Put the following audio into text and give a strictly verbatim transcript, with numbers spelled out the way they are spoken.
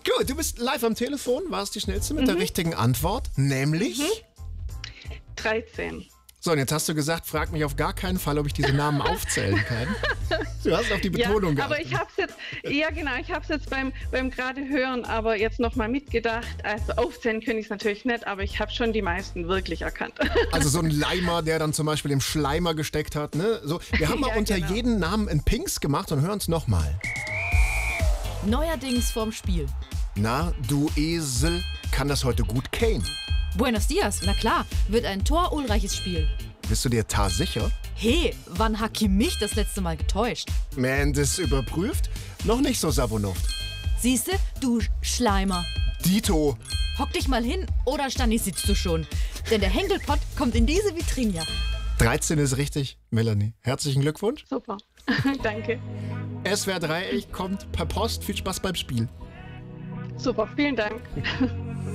Gut, du bist live am Telefon, warst die Schnellste mit Mhm. der richtigen Antwort, nämlich... Mhm. dreizehn. So, und jetzt hast du gesagt, frag mich auf gar keinen Fall, ob ich diese Namen aufzählen kann. Du hast auf die Betonung Ja, aber geachtet. ich habe es jetzt, ja genau, ich habe es jetzt beim, beim gerade hören, aber jetzt nochmal mitgedacht. Also aufzählen könnte ich es natürlich nicht, aber ich habe schon die meisten wirklich erkannt. Also so ein Leimer, der dann zum Beispiel im Schleimer gesteckt hat. Ne? So, wir haben mal Ja, unter genau. jeden Namen ein Pinks gemacht und hören es nochmal. Neuerdings vorm Spiel. Na, du Esel, kann das heute gut Kane? Buenos Dias, na klar, wird ein torulreiches Spiel. Bist du dir sicher? Hey, wann Hakim mich das letzte Mal getäuscht? Mendes überprüft? Noch nicht so Sabonuft. Siehste, du Schleimer. Dito. Hock dich mal hin oder Stani sitzt du schon. Denn der Henkelpott kommt in diese Vitrine. dreizehn ist richtig, Melanie. Herzlichen Glückwunsch. Super, danke. S W R Dreieck kommt per Post. Viel Spaß beim Spiel. Super, vielen Dank.